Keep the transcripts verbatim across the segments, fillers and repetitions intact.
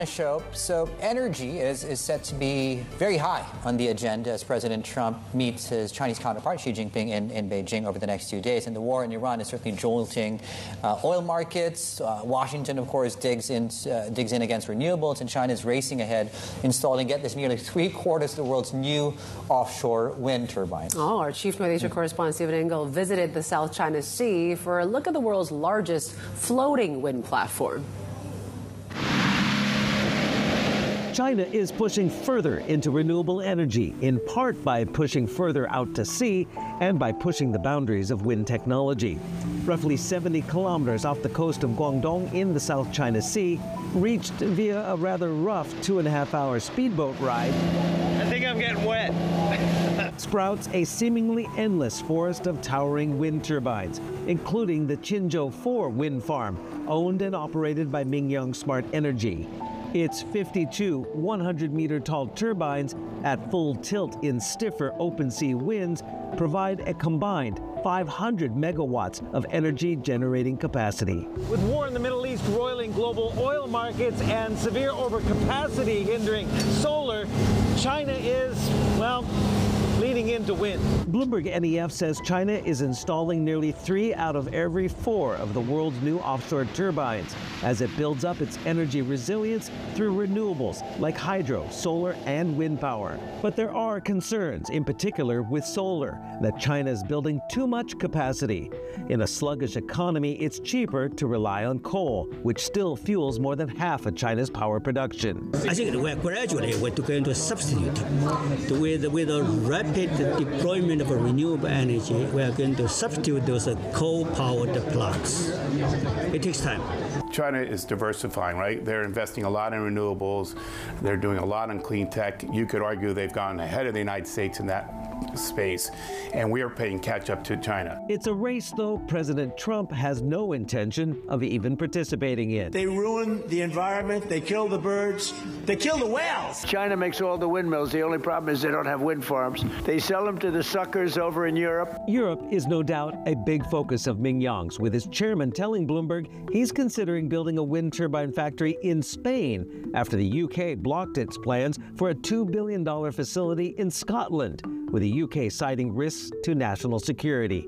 Show. So energy is, is set to be very high on the agenda as President Trump meets his Chinese counterpart Xi Jinping in, in Beijing over the next few days. And the war in Iran is certainly jolting uh, oil markets. Uh, Washington, of course, digs in, uh, digs in against renewables, and China is racing ahead, installing, get this, nearly three quarters of the world's new offshore wind turbines. Oh, our chief North Asia correspondent Stephen Engel visited the South China Sea for a look at the world's largest floating wind platform. China is pushing further into renewable energy, in part by pushing further out to sea and by pushing the boundaries of wind technology. Roughly seventy kilometers off the coast of Guangdong in the South China Sea, reached via a rather rough two and a half hour speedboat ride. I think I'm getting wet. Sprouts a seemingly endless forest of towering wind turbines, including the Qinzhou four wind farm, owned and operated by Mingyang Smart Energy. Its fifty-two one hundred meter tall turbines at full tilt in stiffer open sea winds provide a combined five hundred megawatts of energy generating capacity. With war in the Middle East roiling global oil markets and severe overcapacity hindering solar, China is, well, leading into wind. Bloomberg N E F says China is installing nearly three out of every four of the world's new offshore turbines as it builds up its energy resilience through renewables like hydro, solar, and wind power. But there are concerns, in particular with solar, that China is building too much capacity. In a sluggish economy, it's cheaper to rely on coal, which still fuels more than half of China's power production. I think we're gradually we're going to substitute with, with a rapid deployment of renewable energy. We are going to substitute those coal-powered plants. It takes time. China is diversifying, right? They're investing a lot in renewables. They're doing a lot in clean tech. You could argue they've gone ahead of the United States in that space, and we are paying catch up to China. It's a race, though, President Trump has no intention of even participating in. They ruin the environment, they kill the birds, they kill the whales. China makes all the windmills. The only problem is they don't have wind farms. They sell them to the suckers over in Europe. Europe is no doubt a big focus of Mingyang's, with his chairman telling Bloomberg he's considering building a wind turbine factory in Spain after the U K blocked its plans for a two billion dollar facility in Scotland, with the U K citing risks to national security.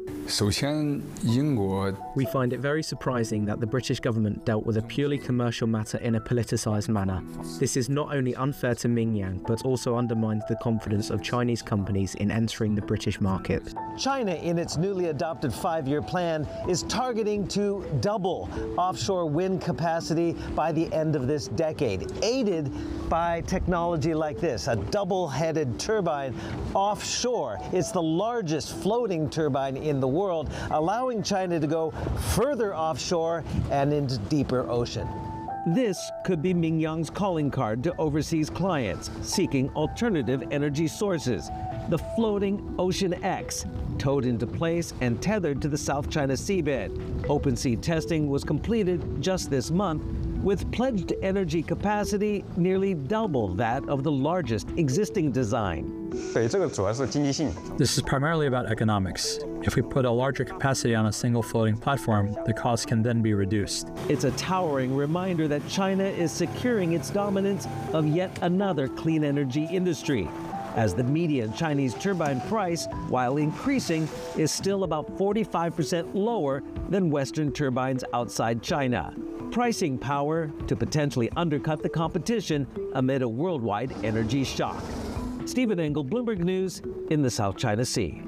We find it very surprising that the British government dealt with a purely commercial matter in a politicised manner. This is not only unfair to Mingyang, but also undermines the confidence of Chinese companies in entering the British market. China, in its newly adopted five-year plan, is targeting to double offshore wind capacity by the end of this decade, aided by technology like this, a double-headed turbine offshore. It's the largest floating turbine in the world, allowing China to go further offshore and into deeper ocean. This could be Mingyang's calling card to overseas clients seeking alternative energy sources. The floating Ocean X, towed into place and tethered to the South China seabed. Open sea testing was completed just this month, with pledged energy capacity nearly double that of the largest existing design. This is primarily about economics. If we put a larger capacity on a single floating platform, the cost can then be reduced. It's a towering reminder that China is securing its dominance of yet another clean energy industry, as the median Chinese turbine price, while increasing, is still about forty-five percent lower than Western turbines outside China. Pricing power to potentially undercut the competition amid a worldwide energy shock. Stephen Engel, Bloomberg News, in the South China Sea.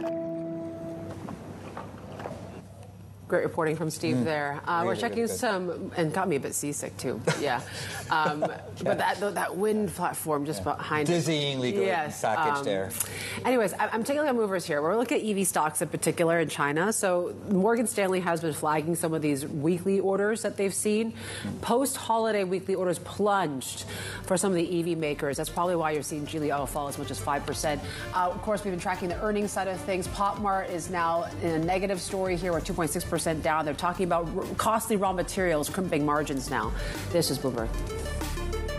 Great reporting from Steve mm. there. Uh, really, we're checking really some, and got me a bit seasick too. But yeah, um, but that that wind platform just yeah. behind, dizzyingly good yes, package um, there. Anyways, I'm taking a look at movers here. We're looking at E V stocks in particular in China. So Morgan Stanley has been flagging some of these weekly orders that they've seen. Mm. Post-holiday weekly orders plunged for some of the E V makers. That's probably why you're seeing Geely Auto fall as much as five percent. Uh, of course, we've been tracking the earnings side of things. PopMart is now in a negative story here. We're two point six percent down. They're talking about costly raw materials crimping margins now. This is Bloomberg.